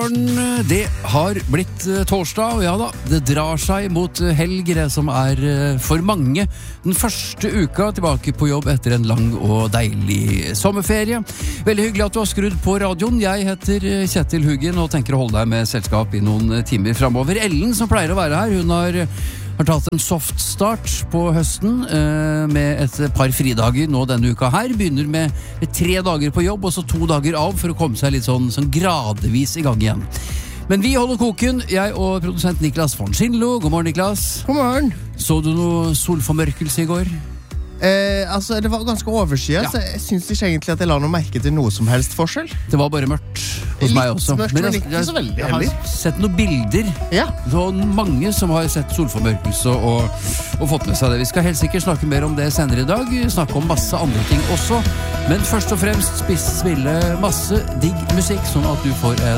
morgen, det har blitt torsdag, og ja da, det drar seg mot helg, det som for mange den første uka tilbake på jobb etter en lang og deilig sommerferie. Veldig hyggelig at du har skrudd på radioen. Jeg heter Kjetil Huggen og tenker å holde deg med selskap i noen timer fremover. Ellen, som pleier å være her, hun har tatt en soft start på høsten med et par fridager nå denne uka her. Begynner med 3 dager på jobb og så 2 dager av for å komme seg litt sånn gradvis i gang igjen. Men vi holder koken, jeg og produsent Niklas von Schindlo. God morgen, Niklas. God morgen. Så du noe solformørkelse i går? Det var ganske overskyet, så jeg synes ikke egentlig at jeg la noe merke til noe som helst forskjell. Det var bare mørkt hos meg også. Litt mørkt, men ikke så veldig heller. Jeg har sett noen bilder. Ja. Det var mange som har sett solformørkelse og fått med seg det. Vi skal helt sikkert snakke mer om det senere i dag. Snakke om masse andre ting også. Men først og fremst spille masse digg musikk, sånn at du får